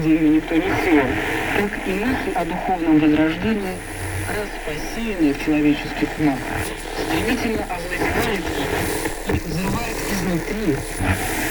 идею никто не сеял, так и мысль о духовном возрождении, раз посеянная в человеческих умах, стремительно овладевает и взрывает изнутри